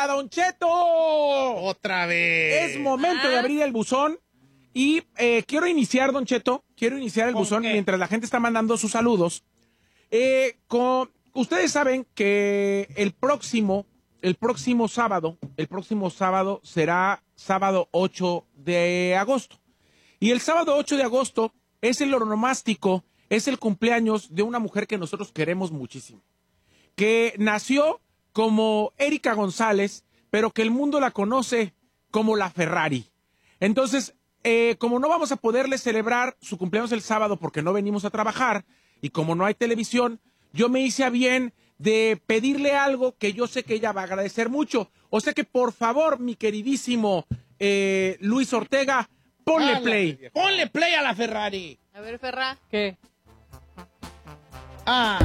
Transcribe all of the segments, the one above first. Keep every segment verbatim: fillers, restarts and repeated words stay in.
para Don Cheto. Otra vez. Es momento ah. de abrir el buzón. Y eh, quiero iniciar, Don Cheto, quiero iniciar el buzón qué? mientras la gente está mandando sus saludos. Eh, con, ustedes saben que el próximo, el próximo sábado, el próximo sábado será sábado ocho de agosto. Y el sábado ocho de agosto es el onomástico, es el cumpleaños de una mujer que nosotros queremos muchísimo. Que nació como Erika González, pero que el mundo la conoce como la Ferrari. Entonces, eh, como no vamos a poderle celebrar su cumpleaños el sábado porque no venimos a trabajar, y como no hay televisión, yo me hice a bien de pedirle algo que yo sé que ella va a agradecer mucho. O sea que, por favor, mi queridísimo eh, Luis Ortega, ponle ah, play. La, ponle play a la Ferrari. A ver, Ferra. ¿Qué? Ah...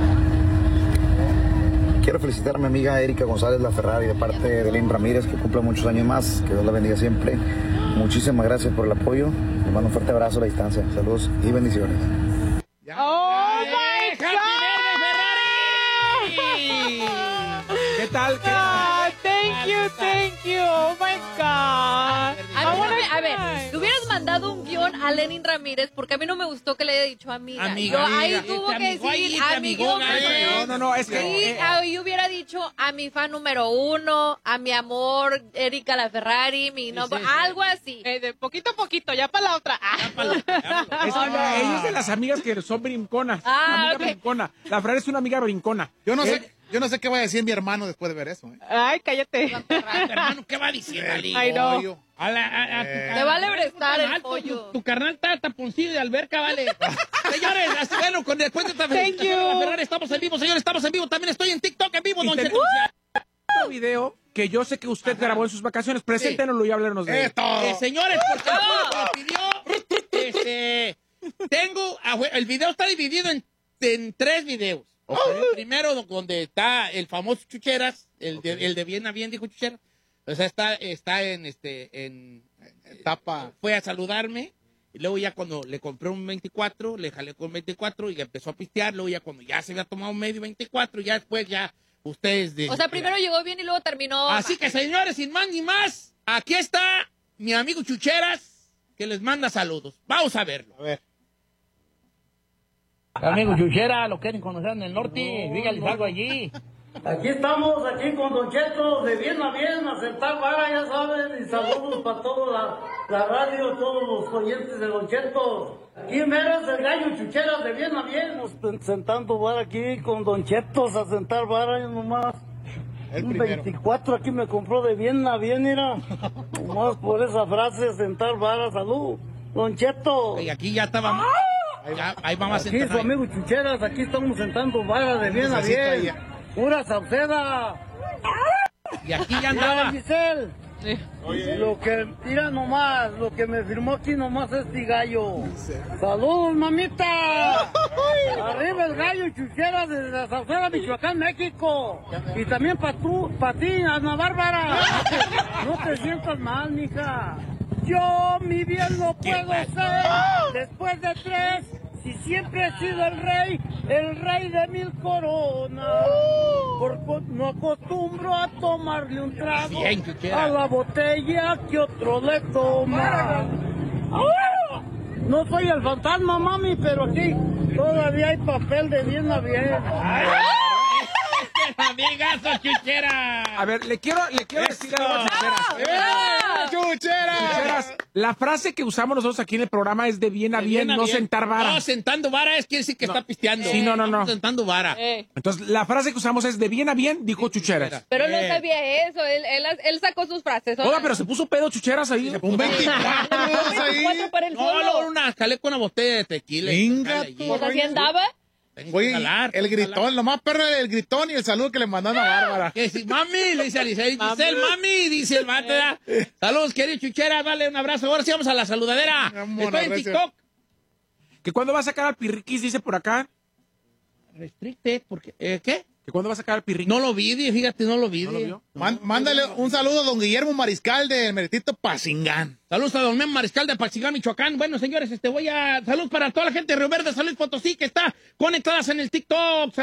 Quiero felicitar a mi amiga Erika González La Ferrari de parte de Lynn Ramírez, que cumple muchos años más, que Dios la bendiga siempre. Muchísimas gracias por el apoyo. Les mando un fuerte abrazo a la distancia. Saludos y bendiciones. Ya, ¡Oh, ya, my God! ¡Happy Ferrari! ¿Qué tal? ¿Qué tal? Thank you, thank you. Oh, my God. A, mí, a ver, le hubieras mandado un guión a Lenin Ramírez porque a mí no me gustó que le haya dicho amiga. Amiga, yo, amiga. ahí tuvo Este que amigo, decir este amigo. amigón, No, no, no, es que... Y Eh, ahí hubiera dicho a mi fan número uno, a mi amor, Erika la Ferrari, mi nombre, sí, sí. algo así. Eh, de poquito a poquito, ya para la otra. Ah. Ya, palo, ya, palo. es, una- ella es de las amigas que son brinconas. Ah, amiga ok. brincona. La Ferrari es una amiga brincona. Yo no Eh, sé, yo no sé qué va a decir mi hermano después de ver eso. ¿eh? Ay, cállate. Hermano, ¿qué va a decir, Ali? Ay, no. Pollo. A la, a, a tu Eh. carnal, Te vale prestar el carnal, pollo. Tu, tu carnal está taponcillo de alberca, vale. Señores, así, bueno, con, después de esta Thank felicitación you. a la Ferrari, estamos en vivo, señores, estamos en vivo. También estoy en TikTok en vivo, Y don te- Cheto. otro video que yo sé que usted grabó en sus vacaciones. Preséntenoslo y háblenos de él. Esto. Eh, señores, porque el público lo pidió. Este, tengo, ah, bueno, el video está dividido en, en tres videos. Okay. Primero, donde está el famoso Chucheras, el de, el de bien a bien, dijo Chucheras. O sea, está, está en, este, en, etapa, fue a saludarme, y luego ya cuando le compré un veinticuatro, le jalé con veinticuatro y empezó a pistear, luego ya cuando ya se había tomado medio veinticuatro, ya después ya ustedes... De, O sea, primero llegó bien y luego terminó. Así que, señores, sin más ni más, aquí está mi amigo Chucheras, que les manda saludos. Vamos a verlo. A ver. Amigo Chuchera, lo quieren conocer en el norte, no, dígales no. algo allí. Aquí estamos, aquí con Don Cheto, de bien a bien, a sentar vara, ya saben, y saludos para toda la, la radio, todos los oyentes de Don Cheto. Aquí mero es el gallo Chucheras, de bien a bien. Estamos sentando vara aquí con Don Chetos a sentar vara, yo nomás. El Un primero. veinticuatro aquí me compró de bien a bien, mira. Nomás por esa frase, sentar vara, salud. Don Cheto. Y aquí ya estaba... Ya, ahí vamos a Aquí sentar. su amigo Chucheras, aquí estamos sentando vara de bien a bien. Pura Sauceda. Y aquí ya Mira, andaba. Giselle. Sí. Lo que, mira nomás, lo que me firmó aquí nomás es este gallo. ¡Saludos, mamita! Arriba el gallo Chucheras de la Sauceda, Michoacán, México. Y también para tú, para ti, Ana Bárbara. No te sientas mal, mija. Yo mi bien lo puedo ser después de tres. Si siempre he sido el rey, el rey de mil coronas. Por co- no acostumbro a tomarle un trago Bien, Chuchera. a la botella que otro le toma. ¡Ah! No soy el fantasma, mami, pero aquí todavía hay papel de bien a bien. Amigazo, Chuchera. A ver, le quiero, le quiero decir algo a Chucheras. ¡Eh, Chuchera! Chucheras, la frase que usamos nosotros aquí en el programa es de bien a bien, a no bien. sentar vara. No, sentando vara es quiere decir que está pisteando. Sí, no, no, no. Estamos sentando vara. Eh. Entonces, la frase que usamos es de bien a bien, dijo Chucheras. Pero no Eh. sabía eso, él, él, él sacó sus frases. Oiga, pero se puso pedo Chucheras ahí. Un veinticuatro. veinticuatro para el No, solo. luego una jalé con una botella de tequila. Venga, Jale, tú. Pues así andaba. tengo que Oye, jalar, el tengo que gritón, jalar. lo más perro el gritón y el saludo que le mandaron a Bárbara. Que si, mami, le dice a Giselle, Giselle, mami, dice el mate. ¿verdad? Saludos, querido Chuchera, dale un abrazo. Ahora sí vamos a la saludadera. Vámonos, Estoy en recio. TikTok. Que cuando va a sacar al Pirriquis, dice por acá. Restricted, porque, eh, ¿qué? Que cuando va a sacar al Pirriquis. No lo vi, di, fíjate, no lo vi. ¿No lo di. vio? Man- mándale un saludo a don Guillermo Mariscal de Meritito Pacingán. Saludos a don Mem Mariscal de Paxigán, Michoacán. Bueno, señores, este voy a... Saludos para toda la gente de Río Verde, San Luis Potosí, que está conectadas en el TikTok.